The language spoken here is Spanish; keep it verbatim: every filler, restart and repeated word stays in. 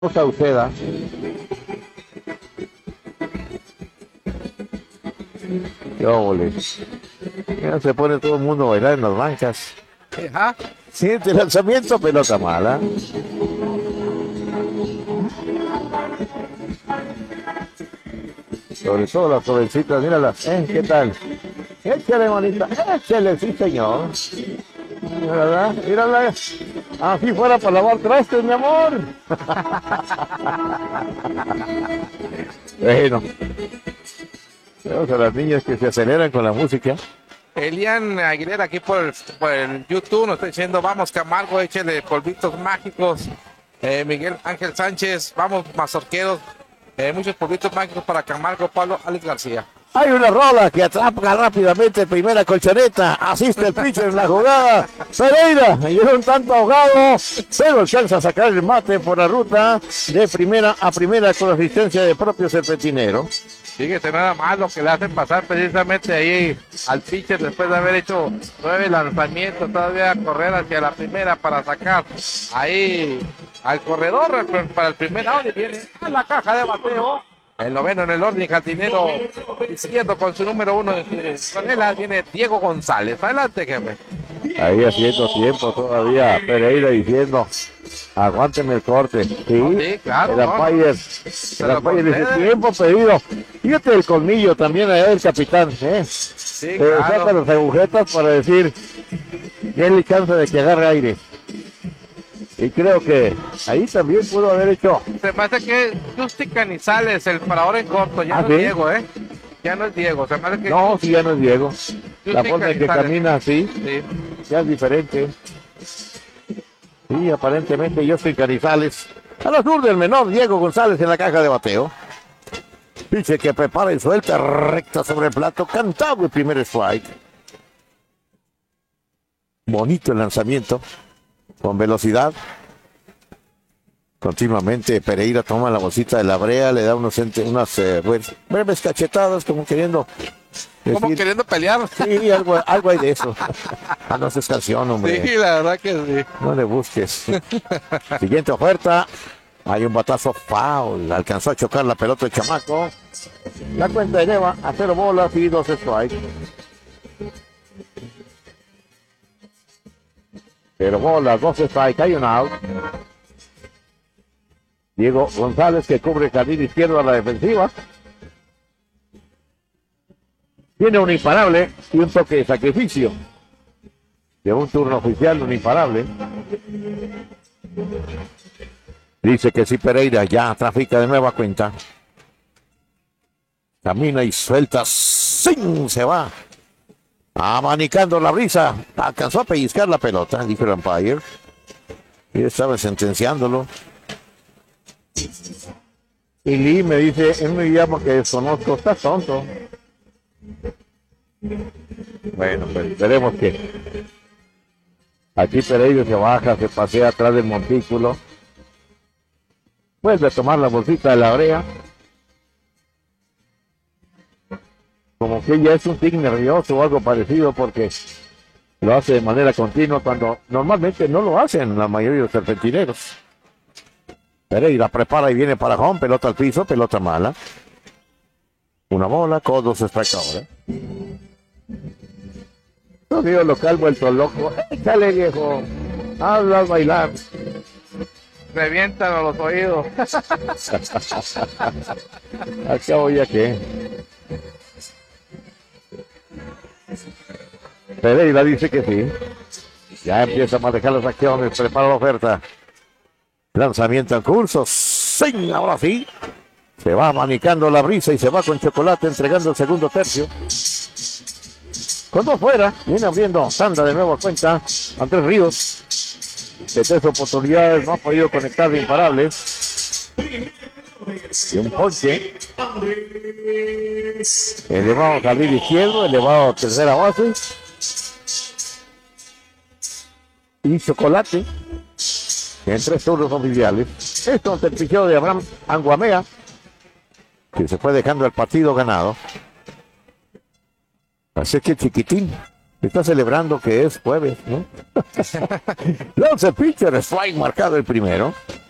Sauceda. Qué óvole. Ya se pone todo el mundo a bailar en las bancas. Ajá. Siguiente lanzamiento, pelota mala. Sobre todo las jovencitas, míralas. ¿Eh? ¿Qué tal? Échale, manita. Échale, sí, señor. ¿Verdad? Mírala. Así fuera para lavar trastes, mi amor. Bueno. Vemos a las niñas que se aceleran con la música. Elian Aguilera aquí por el, por el YouTube nos está diciendo, vamos Camargo, échale polvitos mágicos. Eh, Miguel Ángel Sánchez, vamos mazorqueros. Eh, muchos polvitos mágicos para Camargo, Pablo Alex García. Hay una rola que atrapa rápidamente primera colchoneta. Asiste el pitcher en la jugada. Pereira, y era un tanto ahogado, pero alcanza a sacar el mate por la ruta de primera a primera con asistencia de propio serpentinero. Fíjate nada más lo que le hacen pasar precisamente ahí al pitcher después de haber hecho nueve lanzamientos, todavía correr hacia la primera para sacar ahí al corredor para el primer out y viene a la caja de bateo. El noveno en el orden jardinero izquierdo con su número uno de Canela viene Diego González. Adelante, jefe. Ahí haciendo tiempo todavía Pereira diciendo, aguánteme el corte. Sí, sí, claro. El umpire, no. el umpire dice tiempo pedido. Fíjate el colmillo también allá del capitán. ¿eh? Sí, eh, claro. Saca las agujetas para decir, denle chance de que agarre aire. Y creo que ahí también pudo haber hecho. Se me hace que Justi Canizales, el parador en corto, ya ¿Ah, no sí? es Diego, ¿eh? Ya no es Diego. Se me hace que No, sí, ya no es Diego. La Justi forma en que Canizales. camina así, Sí. ya es diferente. Sí, aparentemente yo soy Canizales. A la sur del menor, Diego González en la caja de bateo. Dice que prepara y suelta recta sobre el plato. Cantado el primer strike. Bonito el lanzamiento. Con velocidad. Continuamente Pereira toma la bolsita de la brea, le da unos, unas eh, breves cachetadas como queriendo Como decir, queriendo pelear. sí, algo, algo hay de eso. Ah, no es canción, hombre. Sí, la verdad que sí. No le busques. Siguiente oferta. Hay un batazo foul. Alcanzó a chocar la pelota el chamaco. La cuenta lleva a cero bolas y dos strikes. Cero bolas, dos strikes. Hay un out. Diego González que cubre el carril izquierdo a la defensiva. Tiene un imparable y un toque de sacrificio. De un turno oficial, un imparable. Dice que si Pereira ya trafica de nueva cuenta. Camina y suelta. ¡Sin! Se va. Abanicando la brisa. Alcanzó a pellizcar la pelota, dijo el umpire. Y estaba sentenciándolo. Y Lee me dice en un idioma que desconozco, estás tonto. Bueno, pues esperemos que aquí Pereira se baja, se pasea atrás del montículo. Vuelve a tomar la bolsita de la brea. Como que ya es un tic nervioso o algo parecido porque lo hace de manera continua cuando normalmente no lo hacen la mayoría de los serpentineros. Pereira prepara y viene para home, pelota al piso, pelota mala. Una bola, codos strike ahora. Sonido local vuelto loco. Échale, viejo. Habla bailar. Revientan a los oídos. Acabo ya que. Pereira dice que sí. Ya empieza a manejar las acciones, prepara la oferta. Lanzamiento en curso. ¡Sí! Ahora sí. Se va manicando la brisa y se va con chocolate entregando el segundo tercio. Con dos fuera, viene abriendo tanda de nueva cuenta Andrés Ríos. De tres oportunidades no ha podido conectar de imparables. Y un ponche. Elevado carril izquierdo, elevado tercera base. Y chocolate. En tres turnos oficiales. Esto ante el picheo de Abraham Anguamea, que se fue dejando el partido ganado. Así que chiquitín está celebrando que es jueves, ¿no? Lance pitcher, strike marcado el primero.